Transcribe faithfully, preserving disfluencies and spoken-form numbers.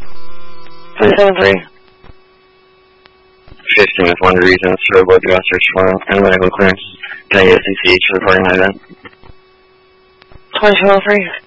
twenty-seven three. fifteen with one reason for blood gas search warrant and medical clearance. Can I get a C C H for reporting my event? twenty-two oh three.